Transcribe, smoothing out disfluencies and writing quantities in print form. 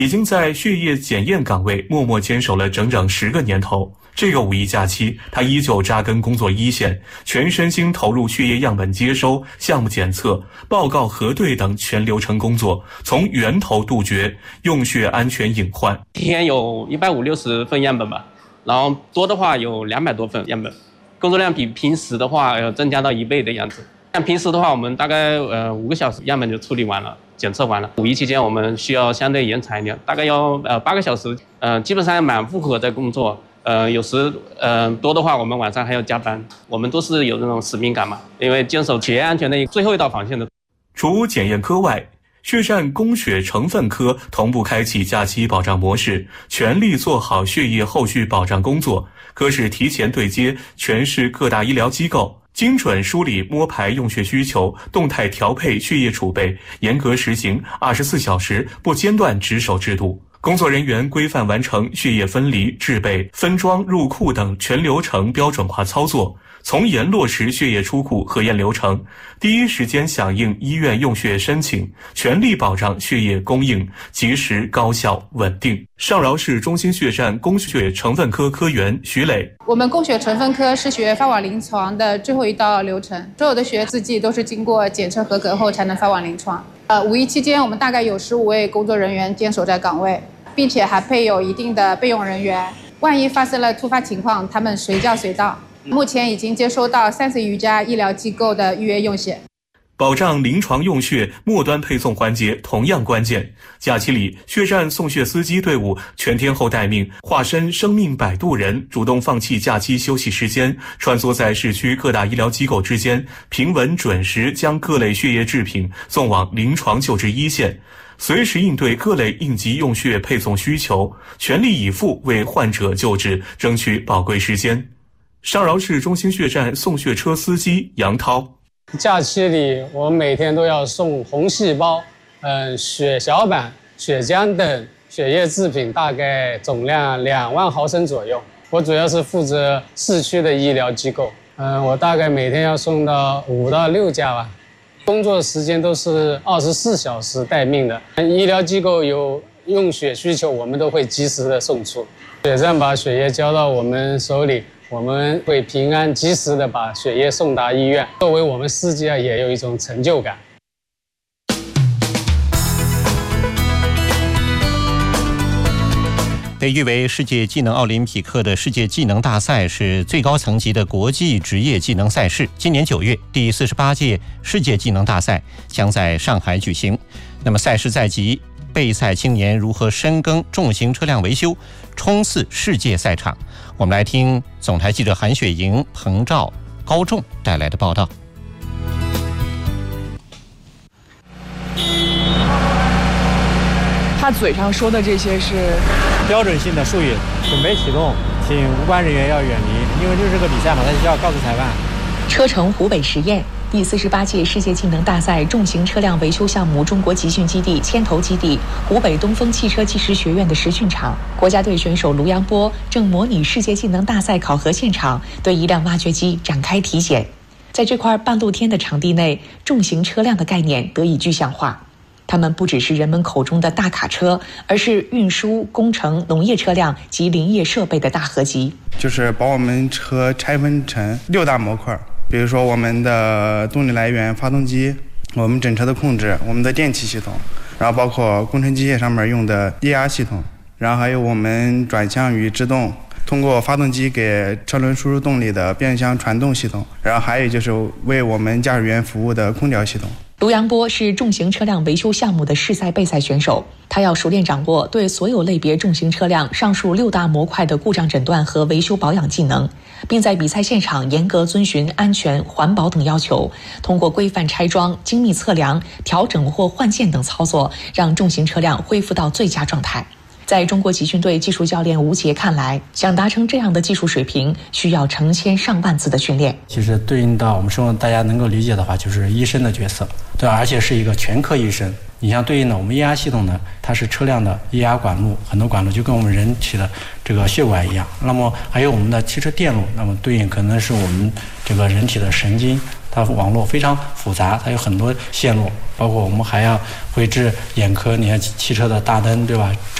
已经在血液检验岗位默默坚守了整整10个年头。这个五一假期，他依旧扎根工作一线，全身心投入血液样本接收、项目检测、报告核对等全流程工作，从源头杜绝用血安全隐患。 一天有150-160份样本吧，然后多的话有200多份样本，工作量比平时的话增加到1倍的样子。像平时的话，我们大概5个小时样本就处理完了，检测完了。五一期间我们需要相对延长一点，大概要8个小时，基本上满负荷在工作。有时多的话，我们晚上还要加班。我们都是有那种使命感嘛，因为坚守血液安全的最后一道防线的。 除检验科外，血站供血成分科同步开启假期保障模式，全力做好血液后续保障工作。科室提前对接全市各大医疗机构，精准梳理摸排用血需求，动态调配血液储备，严格实行24小时不间断值守制度。工作人员规范完成血液分离、制备、分装、入库等全流程标准化操作，从严落实血液出库核验流程，第一时间响应医院用血申请，全力保障血液供应及时、高效、稳定。上饶市中心血站供血成分科科员徐磊： 我们供血成分科是血液发往临床的最后一道流程，所有的血液制剂都是经过检测合格后才能发往临床。五一期间，我们大概有15位工作人员坚守在岗位，并且还配有一定的备用人员，万一发生了突发情况，他们随叫随到。目前已经接收到30余家医疗机构的预约用血。 保障临床用血末端配送环节同样关键。假期里，血站送血司机队伍全天候待命，化身生命摆渡人，主动放弃假期休息时间，穿梭在市区各大医疗机构之间，平稳准时将各类血液制品送往临床救治一线，随时应对各类应急用血配送需求，全力以赴为患者救治争取宝贵时间。上饶市中心血站送血车司机杨涛： 假期里，我每天都要送红细胞、血小板、血浆等血液制品，大概总量2万毫升左右。我主要是负责市区的医疗机构，我大概每天要送到5到6家吧。工作时间都是24小时待命的，医疗机构有用血需求，我们都会及时的送出。血站把血液交到我们手里，我们会平安及时的把血液送达医院，作为我们司机也有一种成就感。 被誉为世界技能奥林匹克的世界技能大赛是最高层级的国际职业技能赛事。今年9月，第48届世界技能大赛将在上海举行。那么赛事在即，备赛青年如何深耕重型车辆维修，冲刺世界赛场？我们来听总台记者韩雪莹、彭照、高仲带来的报道。 他嘴上说的这些是标准性的术语，准备启动，请无关人员要远离，因为这是个比赛嘛，他需要告诉裁判。 车城湖北实验第48届世界技能大赛重型车辆维修项目中国集训基地牵头基地湖北东风汽车技师学院的实训场，国家队选手卢阳波正模拟世界技能大赛考核现场，对一辆挖掘机展开体检。在这块半露天的场地内，重型车辆的概念得以具象化。它们不只是人们口中的大卡车，而是运输、工程、农业车辆及林业设备的大合集。 就是把我们车拆分成6大模块，比如说我们的动力来源发动机，我们整车的控制，我们的电气系统，然后包括工程机械上面用的液压系统，然后还有我们转向与制动通过发动机给车轮输入动力的变相传动系统，然后还有就是为我们驾驶员服务的空调系统。 卢阳波是重型车辆维修项目的试赛备赛选手，他要熟练掌握对所有类别重型车辆上述6大模块的故障诊断和维修保养技能，并在比赛现场严格遵循安全、环保等要求，通过规范拆装、精密测量、调整或换件等操作，让重型车辆恢复到最佳状态。在中国集训队技术教练吴杰看来，想达成这样的技术水平，需要成千上万次的训练。 其实对应到我们说大家能够理解的话，就是医生的角色，对，而且是一个全科医生。你像对应的我们液压系统呢，它是车辆的液压管路，很多管路就跟我们人体的这个血管一样。那么还有我们的汽车电路，那么对应可能是我们这个人体的神经， 它网络非常复杂，它有很多线路，包括我们还要绘制眼科，你看汽车的大灯，对吧？